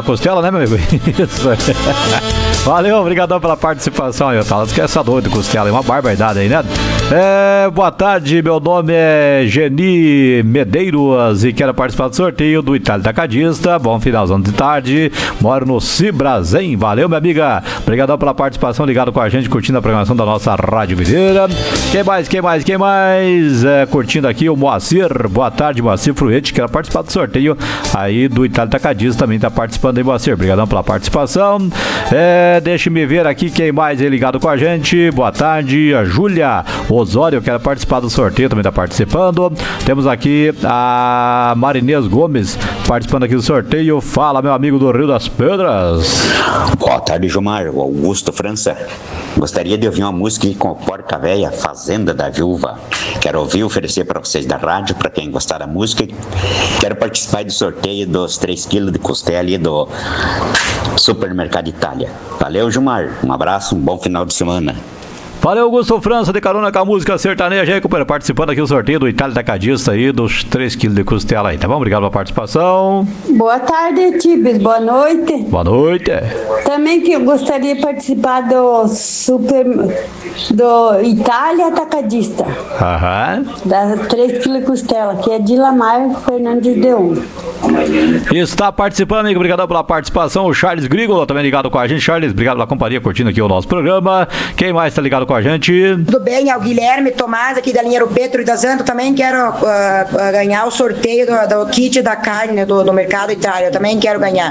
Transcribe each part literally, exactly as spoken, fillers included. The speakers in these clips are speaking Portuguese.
costela, né, meu amigo? Isso. Valeu, obrigadão pela participação aí, Otávio. Que é essa doida de costela, é uma barbaridade aí, né? É, boa tarde, meu nome é Geni Medeiros e quero participar do sorteio do Itália Atacadista. Bom finalzão de tarde, moro no Cibrazen. Valeu, minha amiga. Obrigadão pela participação, ligado com a gente, curtindo a programação da nossa Rádio Videira. Quem mais, quem mais, quem mais? É, curtindo aqui o Moacir. Boa tarde, Moacir Fruete. Quero participar do sorteio aí do Itália Atacadista. Também tá participando aí, Moacir. Obrigadão pela participação. É, deixe-me ver aqui quem mais é ligado com a gente. Boa tarde, a Júlia Osório, quero participar do sorteio, também está participando. Temos aqui a Marinês Gomes participando aqui do sorteio. Fala, meu amigo do Rio das Pedras. Boa tarde, Gilmar. O Augusto França. Gostaria de ouvir uma música com o Porca Véia, Fazenda da Viúva. Quero ouvir e oferecer para vocês da rádio, para quem gostar da música. Quero participar do sorteio dos três quilos de costela ali do Supermercado Itália. Valeu, Gilmar. Um abraço, um bom final de semana. Valeu, Augusto França, de carona com a música sertaneja aí, participando aqui do sorteio do Itália Atacadista aí, dos três quilos de costela aí, tá bom? Obrigado pela participação. Boa tarde, Tibes, boa noite. Boa noite. Também que eu gostaria de participar do Super... do Itália Atacadista. Aham. Das três quilos de costela, que é de Lamar Fernandes de Um. Está participando, amigo, obrigado pela participação. O Charles Grigolo também ligado com a gente. Charles, obrigado pela companhia, curtindo aqui o nosso programa. Quem mais está ligado com a gente? Tudo bem, é o Guilherme Tomás aqui da linha Petro e da Zanto. Também quero uh, uh, ganhar o sorteio do, do kit da carne do, do Mercado Itália. Eu também quero ganhar.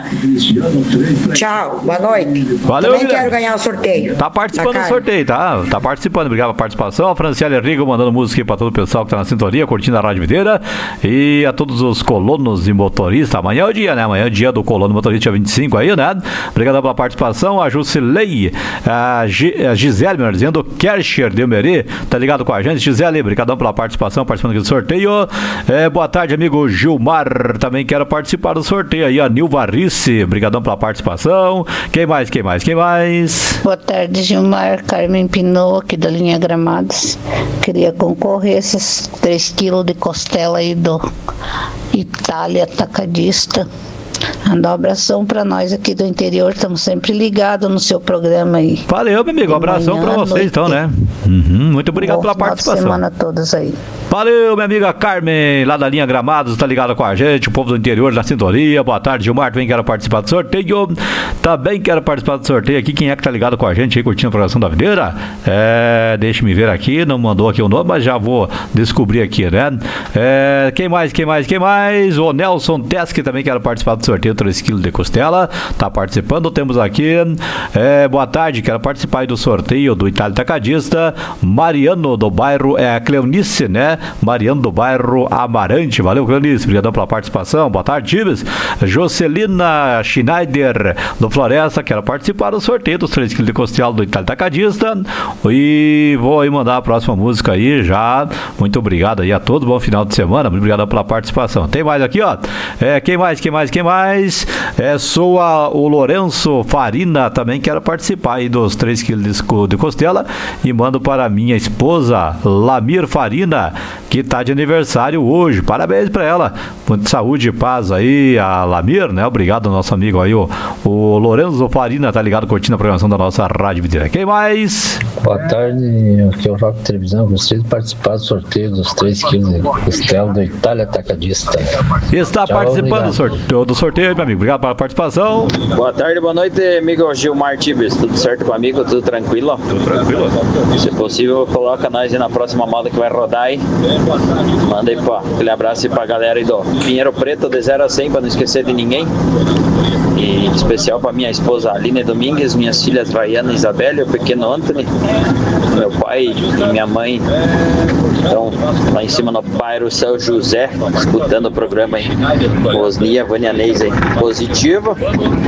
Tchau, boa noite. Valeu, também Guilherme. Quero ganhar o sorteio. Tá participando do sorteio, tá? Tá participando, obrigado pela participação. A Franciele Rigo mandando música para todo o pessoal que tá na sintonia, curtindo a Rádio Videira. E a todos os colonos e motoristas. Amanhã é o dia, né? Amanhã é o dia do colono motorista, dia vinte e cinco aí, né? Obrigado pela participação. A Jusilei, a, G, a Gisele, melhor dizendo, Kerscher de Umerê, tá ligado com a gente. Gisele, obrigadão pela participação, participando aqui do sorteio. É, boa tarde, amigo Gilmar. Também quero participar do sorteio aí. A Nilva Risse, obrigadão pela participação. Quem mais, quem mais, quem mais? Boa tarde, Gilmar. Carmen Pinot, aqui da linha Gramados. Queria concorrer a esses três quilos de costela aí do Itália Atacadista. Mandar um abração pra nós aqui do interior, estamos sempre ligados no seu programa aí. Valeu, meu amigo, um abração pra vocês então, né? Uhum, muito obrigado pela participação. Boa semana a todos aí. Valeu, minha amiga Carmen, lá da linha Gramados, tá ligada com a gente, o povo do interior da sintonia. Boa tarde, Gilmar, também quero participar do sorteio. Também quero participar do sorteio aqui. Quem é que tá ligado com a gente aí, curtindo a programação da Videira? É, deixa-me ver aqui, não mandou aqui o nome, mas já vou descobrir aqui, né? É, quem mais, quem mais, quem mais? O Nelson Teske também quero participar do sorteio, três quilos de costela, tá participando. Temos aqui, é, boa tarde, quero participar aí do sorteio do Itália Atacadista. Mariano do bairro, é a Cleonice, né? Mariano do bairro Amarante, valeu, Cleonice, obrigadão pela participação. Boa tarde, Tibes. Jocelina Schneider do Floresta, quero participar do sorteio dos três quilos de costela do Itália Atacadista. E vou aí mandar a próxima música aí já. Muito obrigado aí a todos, bom final de semana, muito obrigado pela participação. Tem mais aqui, ó, é, quem mais, quem mais, quem mais? É, sou a, o Lourenço Farina, também quero participar aí dos três quilos de, de costela e mando para minha esposa Lamir Farina, que tá de aniversário hoje. Parabéns para ela, muita saúde e paz aí, a Lamir, né? Obrigado ao nosso amigo aí, o, o Lourenço Farina, tá ligado, curtindo a programação da nossa Rádio Videira. Quem mais? Boa tarde, aqui é o Rock Televisão. Gostaria de participar do sorteio dos três quilos de costela do Itália Atacadista. Está Tchau, participando do sorteio, do sorteio, meu amigo. Obrigado pela participação. Boa tarde, boa noite, amigo Gilmar Tibes. Tudo certo comigo? Tudo tranquilo? Tudo tranquilo. Se possível, coloca nós aí na próxima moda que vai rodar aí. Manda aí pra, aquele abraço aí pra galera aí do Pinheiro Preto, de zero a cem, pra não esquecer de ninguém. E em especial pra minha esposa Aline Domingues, minhas filhas Rayana e Isabelle, o pequeno Anthony, meu pai e minha mãe. Então, lá em cima no bairro São José, escutando o programa aí. Osnia, Vânia Neis aí, positivo.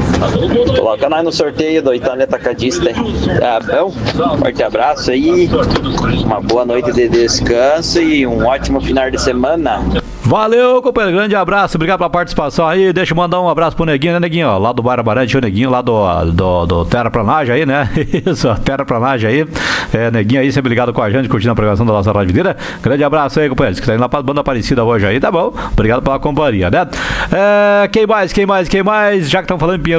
Coloca nós no sorteio do Itália Atacadista aí. Tá bom? Forte abraço aí. Uma boa noite de descanso e um ótimo final de semana. Valeu, companheiro, grande abraço, obrigado pela participação aí. Deixa eu mandar um abraço pro Neguinho, né, Neguinho? Ó, lá do Bairro Amarante, o Neguinho lá do, do, do Terraplanagem aí, né? Isso, Terraplanagem aí. É, Neguinho aí, sempre ligado com a gente, curtindo a programação da nossa Rádio Videira. Grande abraço aí, companheiro, que tá indo lá pra Banda Aparecida hoje aí, tá bom? Obrigado pela companhia, né? É, quem mais, quem mais, quem mais? Já que estão falando em Pinheiro